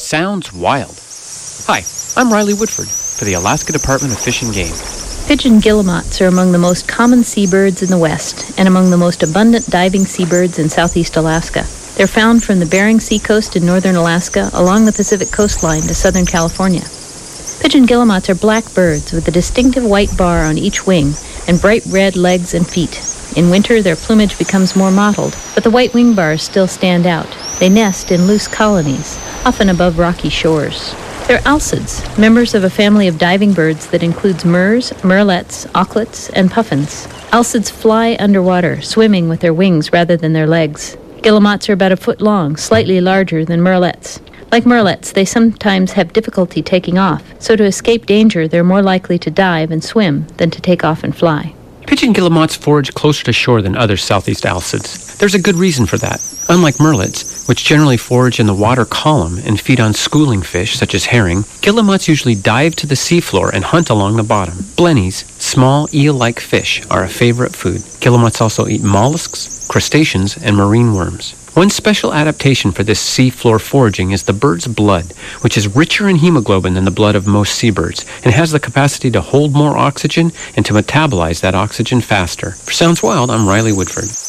Sounds wild. Hi, I'm Riley Woodford for the Alaska Department of Fish and Game. Pigeon guillemots are among the most common seabirds in the West and among the most abundant diving seabirds in southeast Alaska. They're found from the Bering Sea coast in northern Alaska along the Pacific coastline to southern California. Pigeon guillemots are black birds with a distinctive white bar on each wing and bright red legs and feet. In winter, their plumage becomes more mottled, but the white wing bars still stand out. They nest in loose colonies, often above rocky shores. They're alcids, members of a family of diving birds that includes murres, murrelets, auklets, and puffins. Alcids fly underwater, swimming with their wings rather than their legs. Guillemots are about a foot long, slightly larger than murrelets. Like murrelets, they sometimes have difficulty taking off, so to escape danger, they're more likely to dive and swim than to take off and fly. Pigeon guillemots forage closer to shore than other southeast alcids. There's a good reason for that. Unlike murrelets, which generally forage in the water column and feed on schooling fish such as herring, guillemots usually dive to the seafloor and hunt along the bottom. Blennies, small eel-like fish, are a favorite food. Guillemots also eat mollusks, crustaceans, and marine worms. One special adaptation for this seafloor foraging is the bird's blood, which is richer in hemoglobin than the blood of most seabirds and has the capacity to hold more oxygen and to metabolize that oxygen faster. For Sounds Wild, I'm Riley Woodford.